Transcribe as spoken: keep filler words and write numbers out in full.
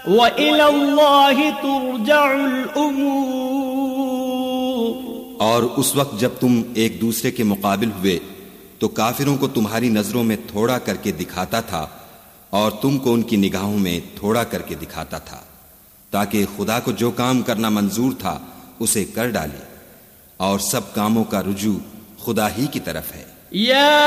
व इलल्लाहि तुरजउल उमूर। और उस वक्त जब तुम एक दूसरे के मुकाबिल हुए तो काफिरों को तुम्हारी नजरों में थोड़ा करके दिखाता था और तुमको उनकी निगाहों में थोड़ा करके दिखाता था, ताकि खुदा को जो काम करना मंजूर था उसे कर डाले, और सब कामों का रुजू खुदा ही की तरफ है। या